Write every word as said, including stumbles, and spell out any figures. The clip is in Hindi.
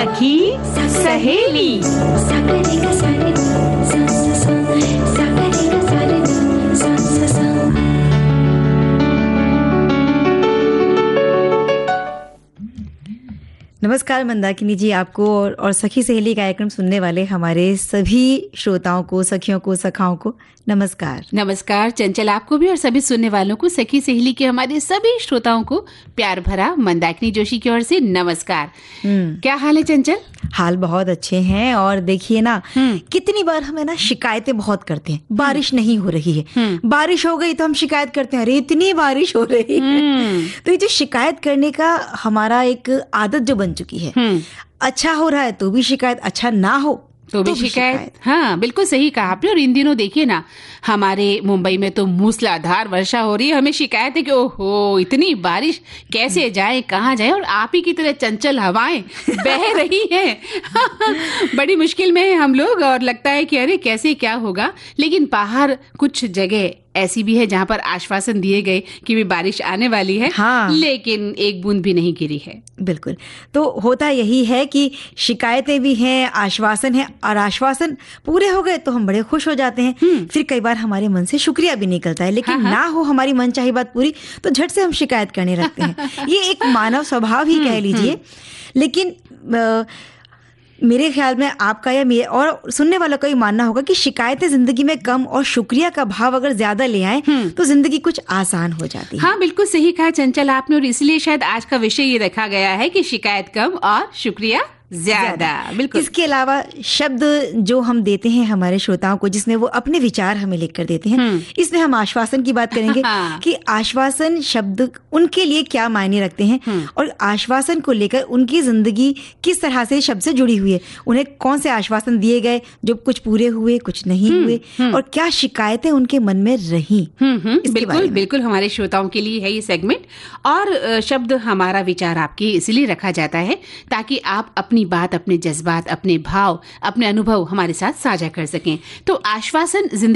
सखी सहेली। नमस्कार मंदाकिनी जी, आपको और, और सखी सहेली कार्यक्रम सुनने वाले हमारे सभी श्रोताओं को, सखियों को, सखाओं को नमस्कार। नमस्कार चंचल, आपको भी और सभी सुनने वालों को, सखी सहेली के हमारे सभी श्रोताओं को प्यार भरा मंदाकिनी जोशी की ओर से नमस्कार। क्या हाल है चंचल? हाल बहुत अच्छे हैं। और देखिए ना, कितनी बार हमें ना शिकायतें बहुत करते हैं, बारिश नहीं हो रही है, बारिश हो गई तो हम शिकायत करते हैं, अरे इतनी बारिश हो रही है। तो ये जो शिकायत करने का हमारा एक आदत जो बन चुकी है, अच्छा हो रहा है तो भी शिकायत, अच्छा ना हो तो भी, तो भी शिकायत, शिकायत। हाँ बिल्कुल सही कहा आपने। और इन दिनों देखिए ना, हमारे मुंबई में तो मूसलाधार वर्षा हो रही है, हमें शिकायत है कि ओहो इतनी बारिश, कैसे जाए, कहाँ जाए, और आप ही की तरह चंचल हवाएं बह रही हैं। बड़ी मुश्किल में है हम लोग, और लगता है कि अरे कैसे क्या होगा। लेकिन बाहर कुछ जगह ऐसी भी है जहाँ पर आश्वासन दिए गए कि भी बारिश आने वाली है, हाँ। लेकिन एक बूंद भी नहीं गिरी है। बिल्कुल। तो होता यही है कि शिकायतें भी हैं, आश्वासन है, और आश्वासन पूरे हो गए तो हम बड़े खुश हो जाते हैं। फिर कई बार हमारे मन से शुक्रिया भी निकलता है, लेकिन हाँ, ना हो हमारी मनचाही बात पूरी तो झट से हम शिकायत करने लगते हैं। ये एक मानव स्वभाव ही कह लीजिए। लेकिन आ, मेरे ख्याल में आपका या मेरे और सुनने वालों का ही मानना होगा कि शिकायतें जिंदगी में कम और शुक्रिया का भाव अगर ज्यादा ले आए तो जिंदगी कुछ आसान हो जाती है। हाँ बिल्कुल सही कहा चंचल आपने, और इसलिए शायद आज का विषय ये रखा गया है कि शिकायत कम और शुक्रिया ज्यादा। बिल्कुल। इसके अलावा शब्द जो हम देते हैं हमारे श्रोताओं को, जिसमें वो अपने विचार हमें लिख कर देते हैं, इसमें हम आश्वासन की बात करेंगे कि आश्वासन शब्द उनके लिए क्या मायने रखते हैं, और आश्वासन को लेकर उनकी जिंदगी किस तरह से शब्द से जुड़ी हुई है, उन्हें कौन से आश्वासन दिए गए जो कुछ पूरे हुए, कुछ नहीं हुए, और क्या शिकायतें उनके मन में रही। बिल्कुल बिल्कुल, हमारे श्रोताओं के लिए है ये सेगमेंट। और शब्द हमारा विचार आपके इसलिए रखा जाता है ताकि आप अपनी अपनी बात, अपने जज्बात, अपने भाव, अपने अनुभव हमारे साथ साझा कर सकें। तो आश्वासन जिंदगी